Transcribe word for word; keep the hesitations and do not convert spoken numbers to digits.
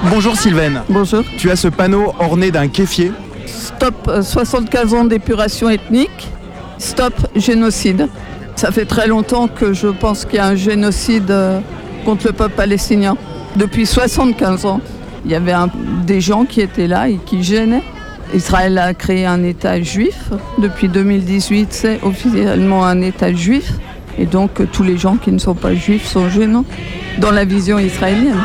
Bonjour Sylvaine. Bonjour. Tu as ce panneau orné d'un kéfier. Stop euh, soixante-quinze ans d'épuration ethnique. Stop génocide. Ça fait très longtemps que je pense qu'il y a un génocide euh, contre le peuple palestinien. Depuis soixante-quinze ans, il y avait un, des gens qui étaient là et qui gênaient. Israël a créé un État juif. Depuis deux mille dix-huit, c'est officiellement un État juif. Et donc, tous les gens qui ne sont pas juifs sont gênants dans la vision israélienne.